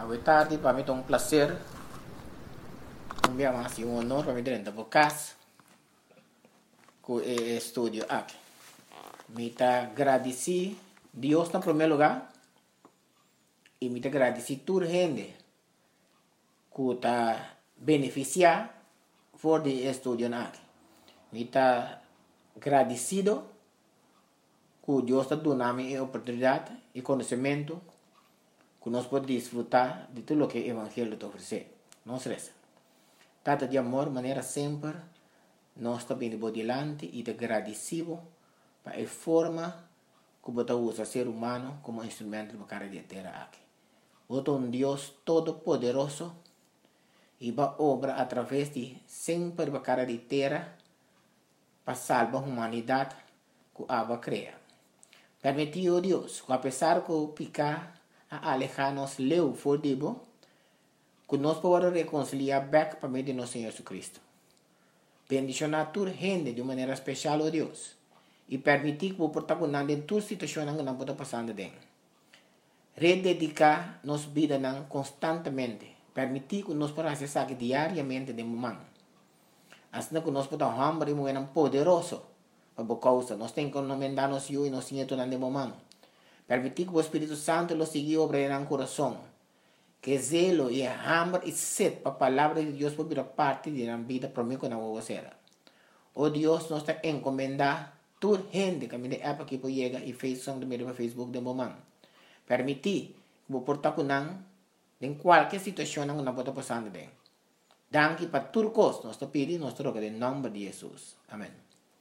Hoy tarde para mí es un placer, un día más y un honor para mí tener en podcast con el estudio aquí. Me está agradecido Dios en primer lugar y me está agradecido toda la gente que está beneficiada por el estudio aquí. Me está agradecido que Dios está dando la oportunidad y conocimiento que nos puede disfrutar de todo lo que el Evangelio te ofrece. Nos resta. Trata de amor, manera siempre, nos está viendo por delante y te agradecido para la forma que você usa ser humano como instrumento de cara de tierra aquí. Você un Dios todopoderoso y va obra a través de siempre para cara de tierra para salvar la humanidad que Abba crea. Permitió Dios, que a pesar que picar a alejarnos leu for dibo, que nos podamos reconciliar back para meio de nosso Senhor Jesucristo. Bendición a toda gente de maneira especial, oh Deus, e permitir que o protagonista em toda situação que não pode passar dentro. Rededicar nossa vida constantemente, permitir que nós podamos acessar diariamente de momento. Assim que nós podamos hambre e mover poderoso para a causa, nós temos que encomendar-nos e nós temos de momento. Permitir que o Espírito Santo lo siga obrando en el corazón. Que zelo y hambre y sed para la palabra de Dios por parte de la vida para mí con la vocera. Oh Dios, nos está encomendando toda gente que me de app aquí por llega y Facebook de Facebook de momento. Permitir que vos portar con en cualquier situación que no pueda pasar de. Danke para todo cosa, nos está pidiendo, nos roga en nombre de Jesús. Amén.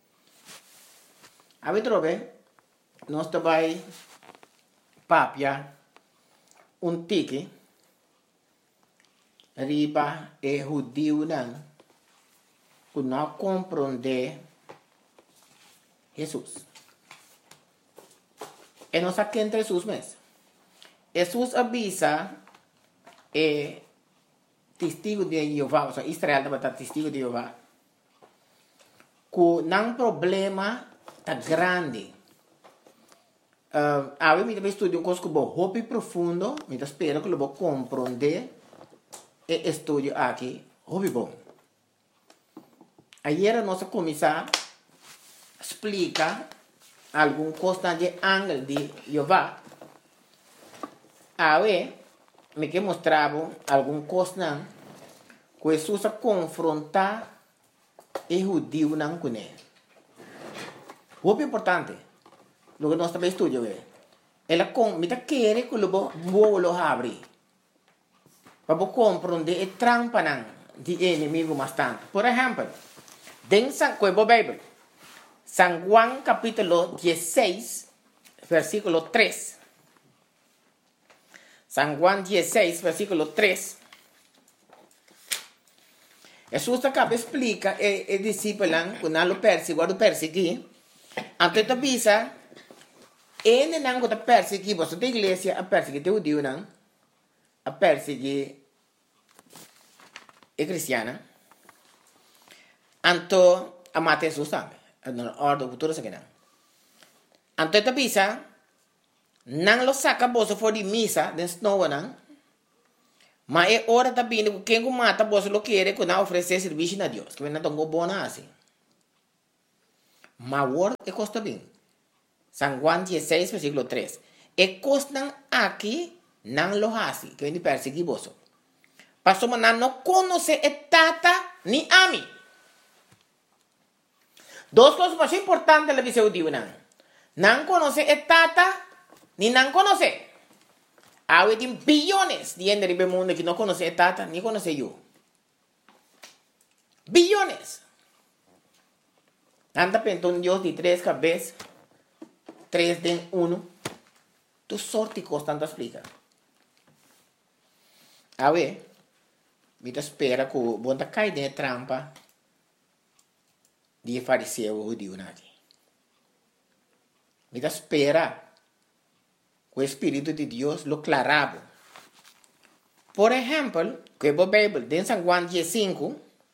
A ver, nos está papia un tiki riba e judío que não compreende Jesus. E nós aqui entre Jesus mesmo. Jesus avisa testigo de Jeová, ou seja, Israel estava testigo de Jeová, que não problema tá grande. Agora, eu estudo um curso que é profundo, eu espero que eu vou compreender e estudo aqui, muito bom. Ayer nós começamos a explicar algum coisa de ângulo de Jeová. Agora, me que mostrava algum coisa que Jesus confrontar o judeu não com ele. Muito importante. Lo que nós também estudamos ela me quer que lo abre para compreender a trampa de inimigo bastante. Por exemplo, dentro da Bíblia, San Juan capítulo 16, versículo 3. San Juan 16, versículo 3. Jesus acaba explica el discípulo que não lo perseguir, antes avisa ele não está perseguindo a igreja, a perseguir o judeu, a perseguir a cristiana. Então, a matar Jesus também. Na ordem futura, isso aqui não. Então, ele avisa, não lo saca bolsa fora de missa, dentro de não. Mas é hora também que quem mata bolsa lo quer, que não oferecer serviço a Deus. Que não tem bom assim. Mas o é custa bem. San Juan 16, versículo 3. E costan aqui não lo hace, que vem perseguir vos. Pastor, mas não conhece a tata ni a mim. Duas coisas mais importantes da visão de Deus. Não conhece a tata, ni não conhece. Há bilhões de gente no mundo que não conhece a tata, ni conhece eu. Bilhões. Anda pensando Deus de 3 cabeças. 3 de 1, tu sorte constante explica. A ver, me espera que o bom cai de trampa de fariseu judeu aqui. Me espera que o Espírito de Deus lo clarava. Por exemplo, que a Bíblia, em San Juan 15,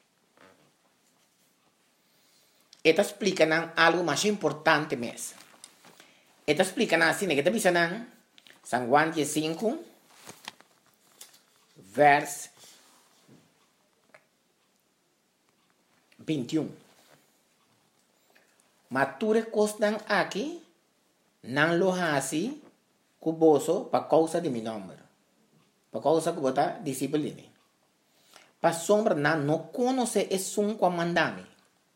ela explica algo mais importante mesmo. Esta explica assim, que te dicen San Juan 15, vers 21. Mature costan aqui, não lo hasi, cuboso, para causa de meu nome. Para causa que bota discípulo de mim. Para sombra, não conhece esse um comandame.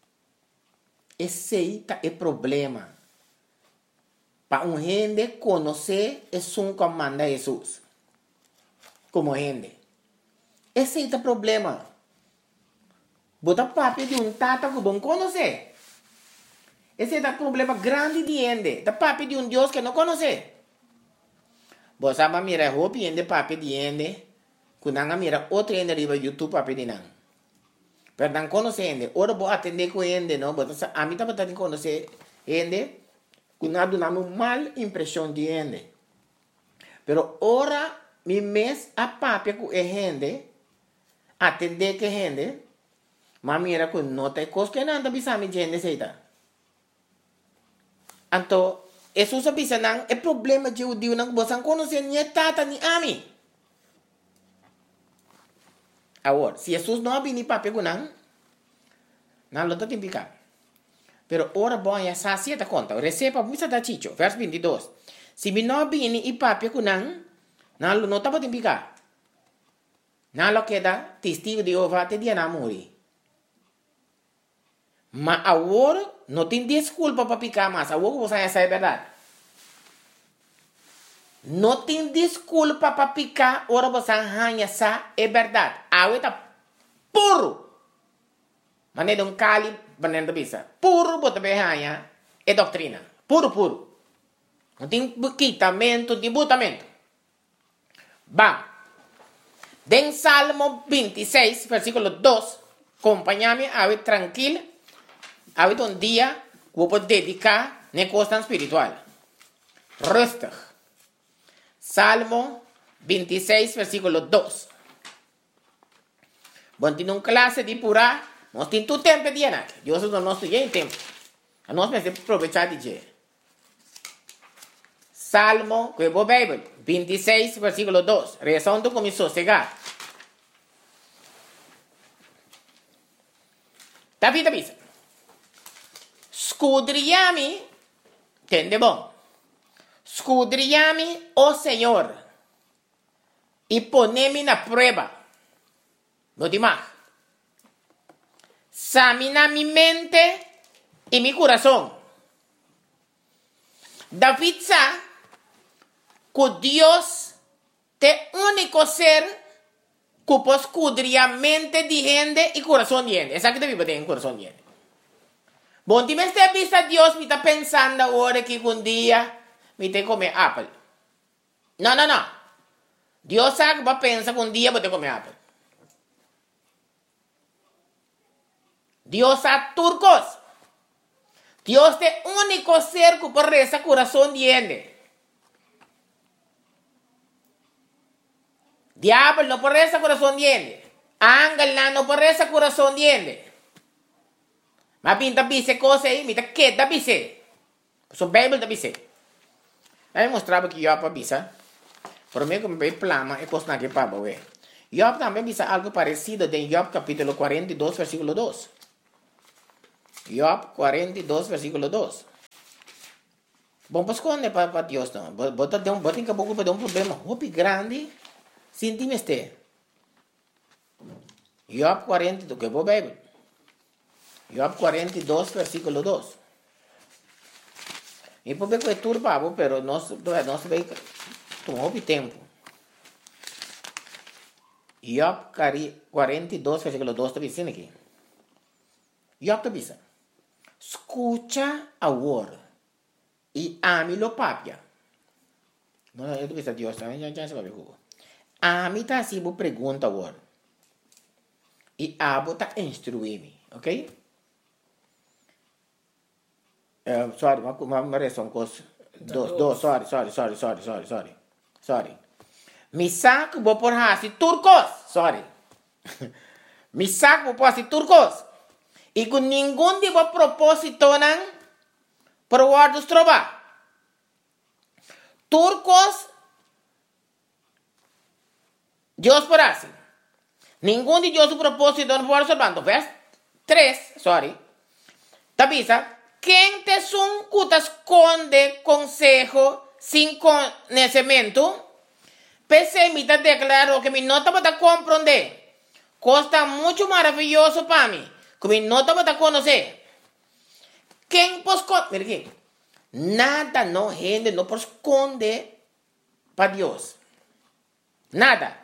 Esse é o problema. Para um gente conhecer esse um comanda Jesus. Como gente. Esse é o problema. Bota papo de um tata que não conhece. Esse é o problema grande de gente. Da papo de um Deus que não conhece. Você vai mirar roupa e papo de gente. Quando você mira outro gente riba YouTube papo de não. Pero não conhece gente. Ora vou atender com gente, não. A mim também tem que conhecer gente. Quando dá uma mal impressão de gente. Pero ora, mi mes a papo com gente. Atender com gente. Mas mira que não tem coisa que não bisa mi gente seita. Então, Jesus bisa nang é problema de judeu nang bosan conhecer nem tata nem ami. Agora, se Jesus não abrir papo com não lo tem picar. Pero ora bom ya sacia ta conta. Receba muita da chicho, verso 22. Se mi não abrir e papo com não lo não tá tem picar. Não lo queda testigo de Jeová te dia na morrer. Mas agora não tem desculpa para picar mais. Agora você já sabe a verdade. Não tem desculpa para picar. Agora você já sabe a verdade. Agora está puro. Mas não é um cali para não bisa. Puro para berranha é doutrina. Puro. Não tem quitamento, debutamento. Vamos. Den Salmo 26, versículo 2. Acompanha-me, agora tranquilo. Ahorita un día voy a dedicar a cosas espiritual. Rustig. Salmo 26, versículo 2. Bueno, tiene una clase de pura. No tiene tu tiempo de llenar. Yo no estoy en tiempo. No me aprovechar de llenar. Salmo, que es la Biblia, 26, versículo 2. Rezando con mi sosegar. David avisa. Scudriami, entende bom? Scudriami, oh Senhor, e ponemi na prueba. No demás. Examina mi mente y mi corazón. David sabe que Dios es el único ser que puede escudriar mente de gente y corazón de gente. Esa que te vive en corazón de gente. Bom, ti me está vista Dios, me está pensando ahora que un día me te comer apple. No. Dios sabe que va a pensar que un día voy a comer apple. Dios sabe turcos. Dios es el único ser que puede rezar corazón de gente. Diablo no puede rezar corazón de gente. Ángel no puede rezar corazón de gente. Mas pinta bise coisa aí, mita que da bise. So Bible da bise. Aí mostrava que eu para bisa. Por mim como bem plama é coisa na que para ver. Job também bisa algo parecido em Job capítulo 42 versículo 2. Job 42 versículo 2. Bom, pues quando para Deus não. Bota em caboclo para um problema muito grande. Sinti-me este. Job 42, que é a Bíblia. Job 42, versículo 2. E por ver que é turbado, pero nós vai tomar tempo. Job 42, versículo 2 está dizendo aqui. Job está dizendo: escucha agora e ame-lo papia. Não, eu estou dizendo Deus, já se vai ver. Ame está assim, vou perguntar agora. E abo está instruir-me, ok? Sorry, ma reson cos dos, sorry. Mi saco vou por hasi turcos, sorry. Mi saco vou por hasi turcos. E com nenhum tipo de propósito não por guardos trova. Turcos Deus por assim. Nenhum de Deus o propósito não pode observar. Verso 3, sorry. Tabisa, quem te te esconde consejo sem conhecimento, permita declarar que mi nota para compreender. Costa muito maravilhoso para mim. Que mi nota para conhecer. Quem pode esconder? Mira aqui. Nada não rende, não pode esconder para Deus. Nada.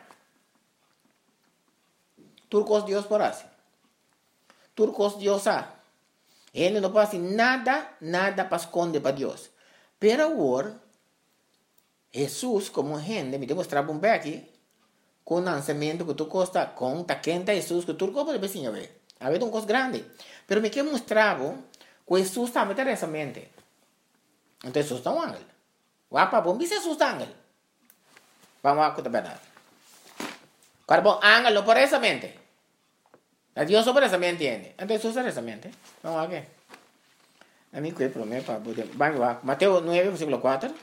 Turcos Deus por assim. Turcos Deus há. Ele não pode fazer nada para esconder para Deus. Pero agora, Jesus, como gente, me demonstrava um aqui, com o lançamento que tu costa, com a quenta Jesus, que tu pode ver, ver. Havia coisa grande. Pero me quer mostrar que Jesus também tem essa mente. Então Jesus está um ángel. O apa bom, Jesus está ángel. Vamos a contar a verdade. Quando bom ángel não por essa mente. A Dios por essa mente entiende. Então Jesus é essa mente. Vamos a ver. A mim que promete para poder. Vamos lá. Mateus 9, versículo 4.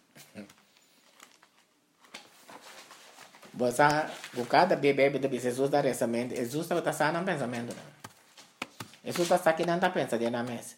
Você buscar bebê de Jesus da essa mente. Jesus está sano no pensamento. Jesus está aqui não está pensando na mesa.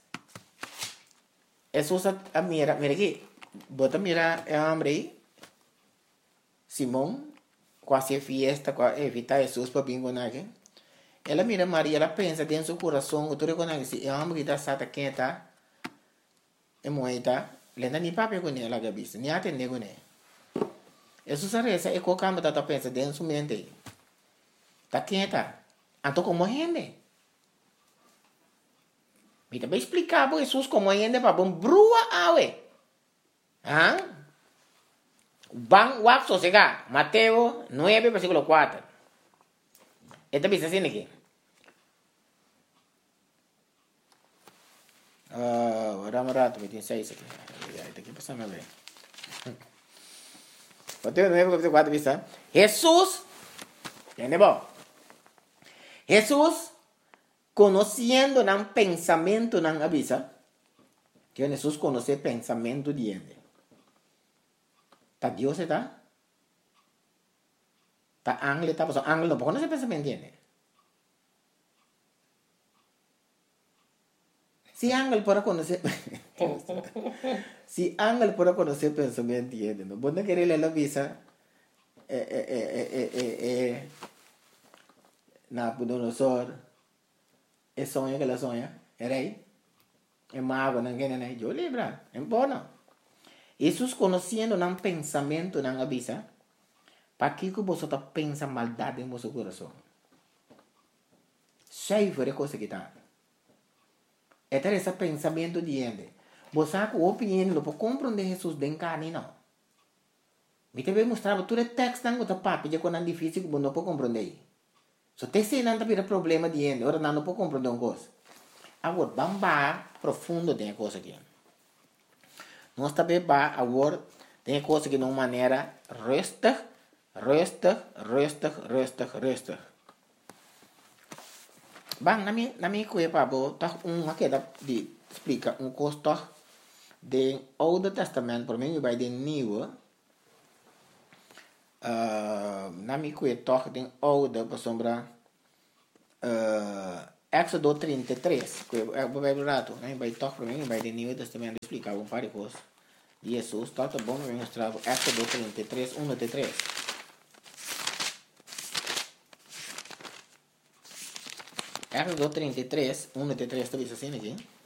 Jesus mira aqui. Bota mira é homem aí. Simão. Quase fiesta, quase evitar Jesus para bingo aqui. Ela mira Maria, ela pensa dentro do seu coração, tu reconhece, é homem que está sata quem está, é moeda, lenda nem papel com ela gabista, nem atende com ela. Jesus a reza, é qualquer coisa que pensa dentro do seu mente. Tá quem está? Então como rende? Me também explicar para Jesus como rende para bom brua awe. Ah? Bang wap sossegar. Mateus 9, versículo 4. Esta dice assim aqui. Vamos rato, me tem 6 aqui. Está aqui passando a ver. Mateus 9, versículo 4 dice. Jesus, entende bom? Jesus, conhecendo o pensamento, não avisa. Que Jesus conhece o pensamento de ele. Tá Deus está? Tá ángel está passando. Ángel não pode conhecer o pensamento de ele. Se ángel pode conhecer. Se ángel pode conhecer o pensamento de ele, não pode querer ela avisa. Nabucodonosor. É sonho que ela sonha. É rei. É mago, não quer nem. Eu lembro. É bom. Jesus conhecendo o pensamento, não avisa. Para que você pensa maldade em seu coração? Cheio de coisa que está. É ter esse pensamento de ele. Você sabe que a opinião não pode compreender Jesus de carne, não. Me também mostrava todo o texto que está papo, já quando é difícil, que não pode compreender. Se você tem não tem problema de ele, agora não pode compreender uma coisa. Agora, vamos profundo de coisa aqui. Nós também vamos agora, tem coisa que de uma maneira resta. Bang, na minha coisa, Pablo, tá aqui de explica costo do Old Testamento, por mim, vai de New. Na minha coisa, toque de Old, por sombra, Éxodo 33, que é o Bíblia rato, né? Vai toque por mim, vai de New Testamento, explicar um par de coisas. Jesus, tá bom, eu mostrar Éxodo 33, 1 até 3. Éxodo 33, 1 até 3, está vendo assim aqui?